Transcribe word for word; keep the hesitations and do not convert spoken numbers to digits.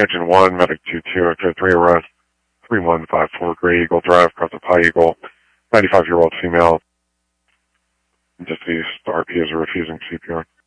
Engine one, Medic two two, X-ray three arrest, three one five four Gray Eagle Drive, Cross of High Eagle, ninety-five-year-old female, deceased, R P is refusing C P R.